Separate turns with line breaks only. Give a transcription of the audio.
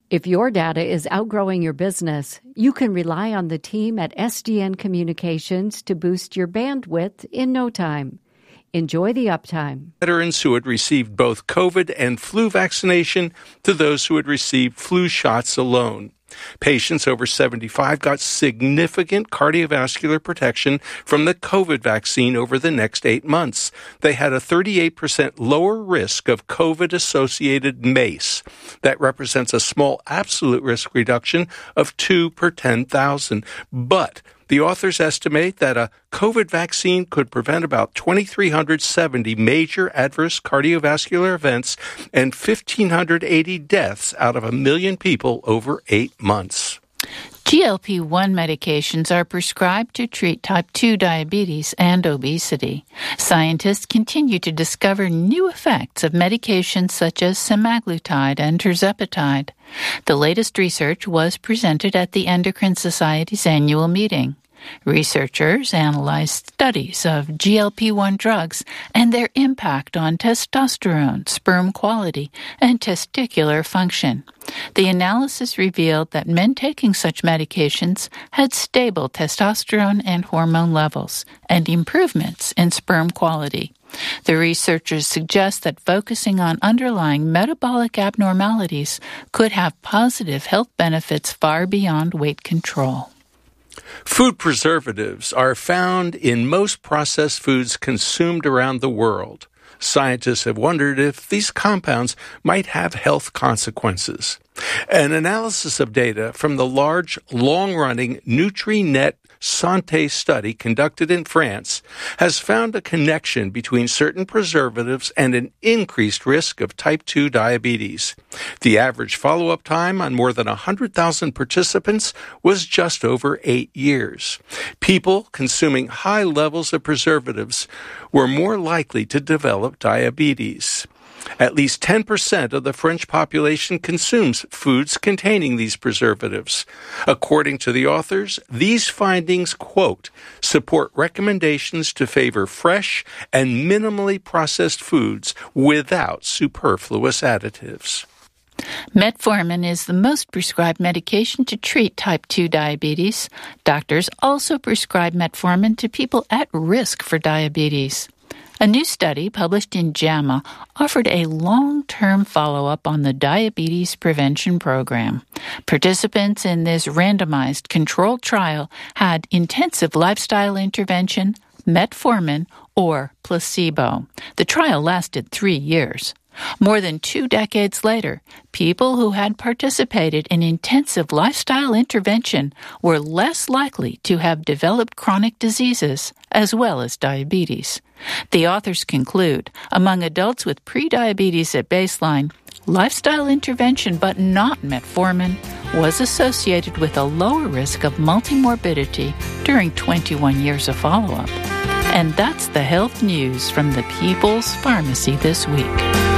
If your data is outgrowing your business, you can rely on the team at SDN Communications to boost your bandwidth in no time. Enjoy the uptime.
Veterans who had received both COVID and flu vaccination to those who had received flu shots alone. Patients over 75 got significant cardiovascular protection from the COVID vaccine over the next 8 months. They had a 38% lower risk of COVID-associated MACE. That represents a small absolute risk reduction of 2 per 10,000. But the authors estimate that a COVID vaccine could prevent about 2,370 major adverse cardiovascular events and 1,580 deaths out of 1 million people over 8 months.
GLP-1 medications are prescribed to treat type 2 diabetes and obesity. Scientists continue to discover new effects of medications such as semaglutide and tirzepatide. The latest research was presented at the Endocrine Society's annual meeting. Researchers analyzed studies of GLP-1 drugs and their impact on testosterone, sperm quality, and testicular function. The analysis revealed that men taking such medications had stable testosterone and hormone levels and improvements in sperm quality. The researchers suggest that focusing on underlying metabolic abnormalities could have positive health benefits far beyond weight control.
Food preservatives are found in most processed foods consumed around the world. Scientists have wondered if these compounds might have health consequences. An analysis of data from the large, long-running NutriNet Santé study conducted in France has found a connection between certain preservatives and an increased risk of type 2 diabetes. The average follow-up time on more than 100,000 participants was just over 8 years. People consuming high levels of preservatives were more likely to develop diabetes. At least 10% of the French population consumes foods containing these preservatives. According to the authors, these findings, quote, support recommendations to favor fresh and minimally processed foods without superfluous additives.
Metformin is the most prescribed medication to treat type 2 diabetes. Doctors also prescribe metformin to people at risk for diabetes. A new study published in JAMA offered a long-term follow-up on the diabetes prevention program. Participants in this randomized controlled trial had intensive lifestyle intervention, metformin, or placebo. The trial lasted 3 years. More than 2 decades later, people who had participated in intensive lifestyle intervention were less likely to have developed chronic diseases as well as diabetes. The authors conclude, among adults with prediabetes at baseline, lifestyle intervention but not metformin was associated with a lower risk of multimorbidity during 21 years of follow-up. And that's the health news from the People's Pharmacy this week.